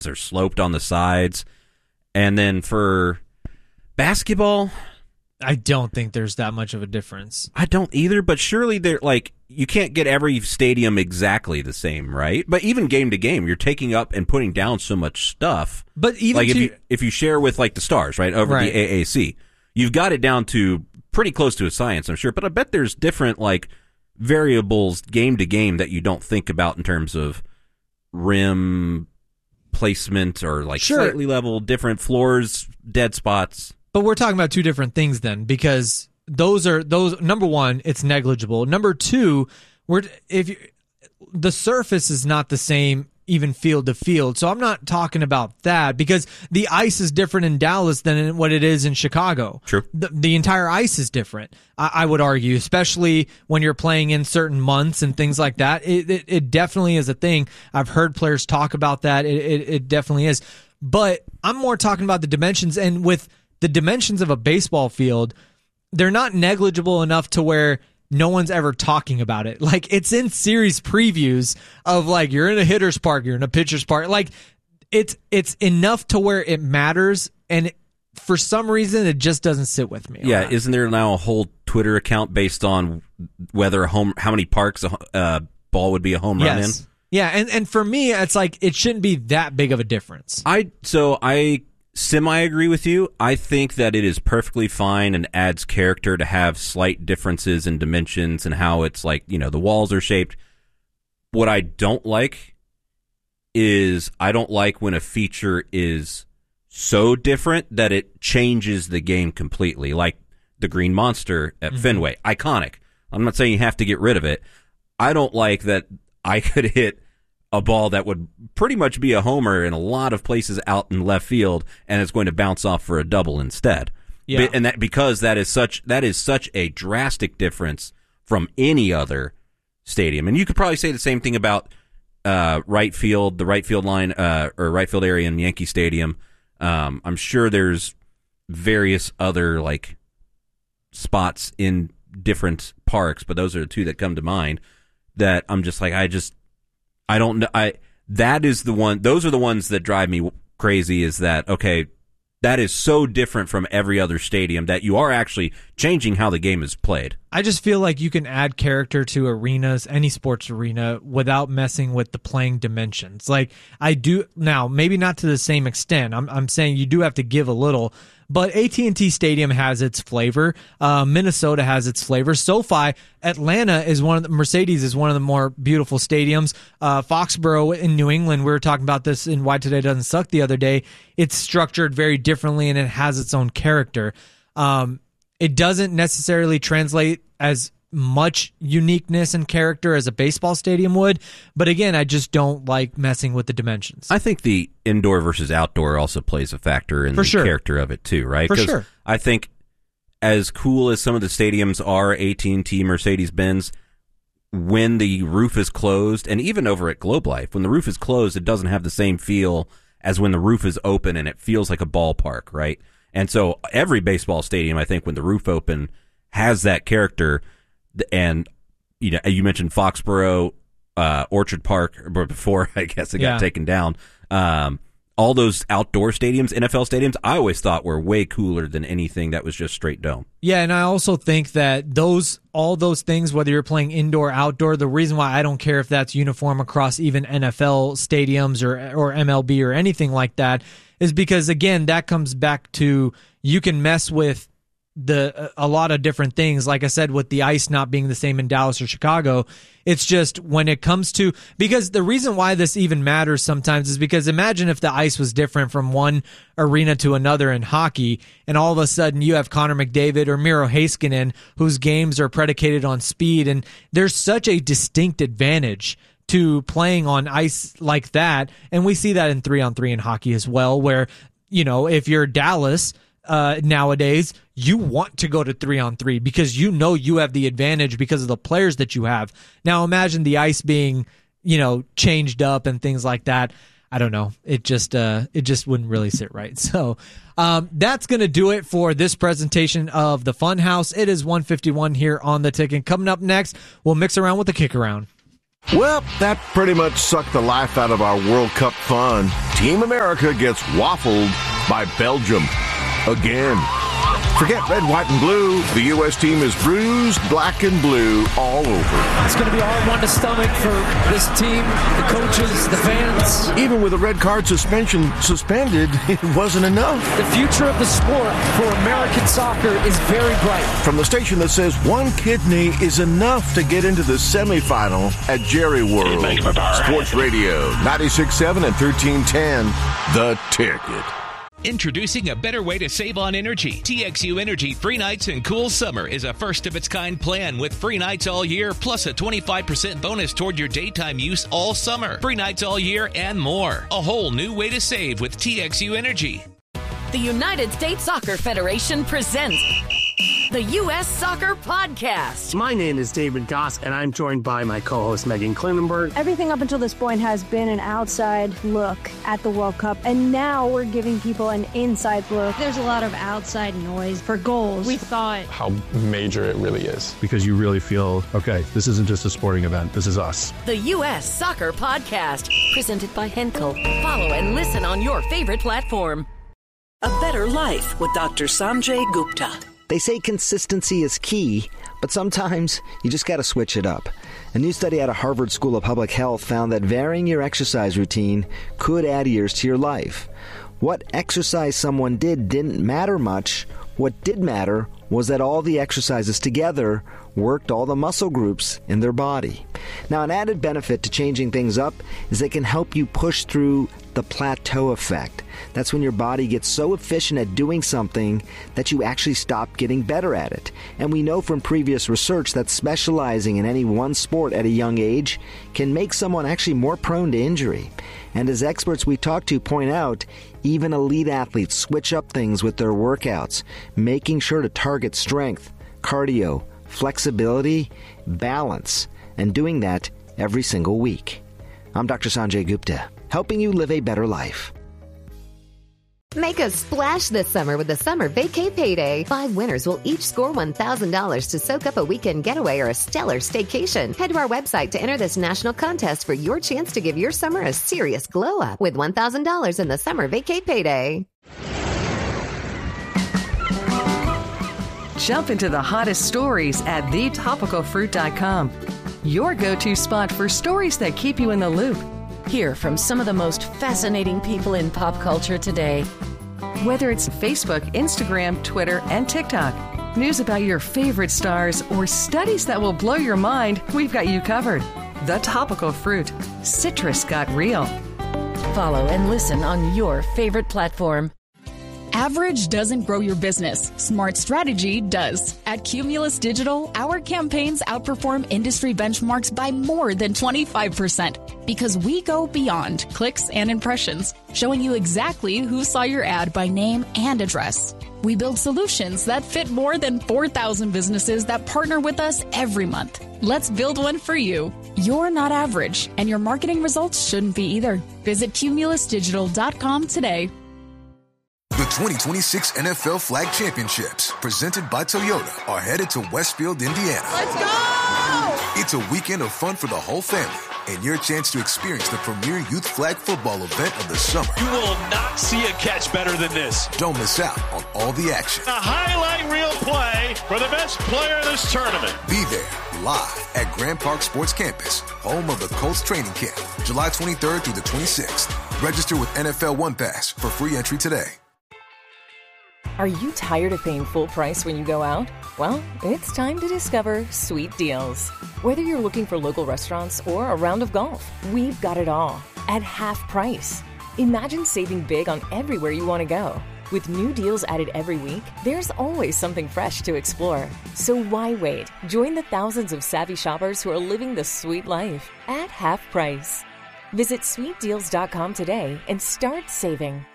are sloped on the sides. And then for basketball, I don't think there's that much of a difference. I don't either, but surely they're like, you can't get every stadium exactly the same, right? But even game to game, you're taking up and putting down so much stuff. But even like if you share with like the Stars, right, over the AAC, you've got it down to pretty close to a science, I'm sure. But I bet there's different like variables game to game that you don't think about in terms of rim placement or like slightly level, different floors, dead spots. But we're talking about two different things then, because those number one, it's negligible. Number two, the surface is not the same even field to field. So I'm not talking about that, because the ice is different in Dallas than what it is in Chicago. True. The entire ice is different, I would argue, especially when you're playing in certain months and things like that. It definitely is a thing. I've heard players talk about that. It definitely is. But I'm more talking about the dimensions, and with the dimensions of a baseball field, they're not negligible enough to where no one's ever talking about it. Like, it's in series previews of like, you're in a hitter's park, you're in a pitcher's park. Like, it's enough to where it matters, and for some reason it just doesn't sit with me. Yeah, isn't there now a whole Twitter account based on whether how many parks a ball would be a home run in? Yeah, and for me, it's like, it shouldn't be that big of a difference. I semi-agree with you. I think that it is perfectly fine and adds character to have slight differences in dimensions and how it's like, the walls are shaped. What I don't like is I don't like when a feature is so different that it changes the game completely. Like the Green Monster at Fenway. Iconic. I'm not saying you have to get rid of it. I don't like that I could hit a ball that would pretty much be a homer in a lot of places out in left field, and it's going to bounce off for a double instead. Yeah. And because that is such a drastic difference from any other stadium. And you could probably say the same thing about right field, the right field line, or right field area in Yankee Stadium. I'm sure there's various other like spots in different parks, but those are the two that come to mind that I'm just like, I don't know. That is the one. Those are the ones that drive me crazy. Is that okay? That is so different from every other stadium that you are actually changing how the game is played. I just feel like you can add character to arenas, any sports arena, without messing with the playing dimensions. Like I do now, maybe not to the same extent. I'm saying you do have to give a little. But AT&T Stadium has its flavor. Minnesota has its flavor. SoFi, Atlanta is Mercedes is one of the more beautiful stadiums. Foxborough in New England, we were talking about this in Why Today Doesn't Suck the other day. It's structured very differently and it has its own character. It doesn't necessarily translate as much uniqueness and character as a baseball stadium would, but again, I just don't like messing with the dimensions. I think the indoor versus outdoor also plays a factor in character of it too, right? For sure. I think as cool as some of the stadiums are, AT&T, Mercedes-Benz, when the roof is closed, and even over at Globe Life, when the roof is closed, it doesn't have the same feel as when the roof is open and it feels like a ballpark, right? And so every baseball stadium, I think, when the roof open, has that character. And you mentioned Foxborough, Orchard Park, but before I guess it got taken down. All those outdoor stadiums, NFL stadiums, I always thought were way cooler than anything that was just straight dome. Yeah, and I also think that all those things, whether you're playing indoor, outdoor, the reason why I don't care if that's uniform across even NFL stadiums or MLB or anything like that is because, again, that comes back to you can mess with a lot of different things. Like I said, with the ice not being the same in Dallas or Chicago, it's just when it comes to, because the reason why this even matters sometimes is because imagine if the ice was different from one arena to another in hockey, and all of a sudden you have Connor McDavid or Miro Heiskanen, whose games are predicated on speed, and there's such a distinct advantage to playing on ice like that. And we see that in 3-on-3 in hockey as well, where, if you're Dallas, nowadays, you want to go to 3-on-3 because you have the advantage because of the players that you have. Now imagine the ice being, changed up and things like that. I don't know. It just wouldn't really sit right. So that's going to do it for this presentation of the Funhouse. It is 1:51 here on the Ticket. Coming up next, we'll mix around with the kick around. Well, that pretty much sucked the life out of our World Cup fun. Team America gets waffled by Belgium again. Forget red, white, and blue. The U.S. team is bruised, black, and blue all over. It's going to be a hard one to stomach for this team, the coaches, the fans. Even with a red card suspension suspended, it wasn't enough. The future of the sport for American soccer is very bright. From the station that says one kidney is enough to get into the semifinal at Jerry World. Sports Radio, 96.7 and 1310, The Ticket. Introducing a better way to save on energy. TXU Energy Free Nights and Cool Summer is a first-of-its-kind plan with free nights all year, plus a 25% bonus toward your daytime use all summer. Free nights all year and more. A whole new way to save with TXU Energy. The United States Soccer Federation presents the U.S. Soccer Podcast. My name is David Goss, and I'm joined by my co-host, Megan Klinenberg. Everything up until this point has been an outside look at the World Cup, and now we're giving people an inside look. There's a lot of outside noise for goals. We thought how major it really is. Because you really feel, okay, this isn't just a sporting event, this is us. The U.S. Soccer Podcast, presented by Henkel. Follow and listen on your favorite platform. A Better Life with Dr. Sanjay Gupta. They say consistency is key, but sometimes you just got to switch it up. A new study out of Harvard School of Public Health found that varying your exercise routine could add years to your life. What exercise someone did didn't matter much. What did matter was that all the exercises together worked all the muscle groups in their body. Now, an added benefit to changing things up is they can help you push through the plateau effect. That's when your body gets so efficient at doing something that you actually stop getting better at it. And we know from previous research that specializing in any one sport at a young age can make someone actually more prone to injury. And as experts we talk to point out, even elite athletes switch up things with their workouts, making sure to target strength, cardio, flexibility, balance, and doing that every single week. I'm Dr. Sanjay Gupta, helping you live a better life. Make a splash this summer with the Summer Vacay Payday. 5 winners will each score $1,000 to soak up a weekend getaway or a stellar staycation. Head to our website to enter this national contest for your chance to give your summer a serious glow-up with $1,000 in the Summer Vacay Payday. Jump into the hottest stories at thetopicalfruit.com. Your go-to spot for stories that keep you in the loop. Hear from some of the most fascinating people in pop culture today. Whether it's Facebook, Instagram, Twitter, and TikTok, news about your favorite stars, or studies that will blow your mind, we've got you covered. The Topical Fruit. Citrus got real. Follow and listen on your favorite platform. Average doesn't grow your business. Smart strategy does. At Cumulus Digital, our campaigns outperform industry benchmarks by more than 25% because we go beyond clicks and impressions, showing you exactly who saw your ad by name and address. We build solutions that fit more than 4,000 businesses that partner with us every month. Let's build one for you. You're not average, and your marketing results shouldn't be either. Visit cumulusdigital.com today. The 2026 NFL Flag Championships, presented by Toyota, are headed to Westfield, Indiana. Let's go! It's a weekend of fun for the whole family and your chance to experience the premier youth flag football event of the summer. You will not see a catch better than this. Don't miss out on all the action. A highlight reel play for the best player in this tournament. Be there live at Grand Park Sports Campus, home of the Colts training camp, July 23rd through the 26th. Register with NFL One Pass for free entry today. Are you tired of paying full price when you go out? Well, it's time to discover Sweet Deals. Whether you're looking for local restaurants or a round of golf, we've got it all at half price. Imagine saving big on everywhere you want to go. With new deals added every week, there's always something fresh to explore. So why wait? Join the thousands of savvy shoppers who are living the sweet life at half price. Visit sweetdeals.com today and start saving.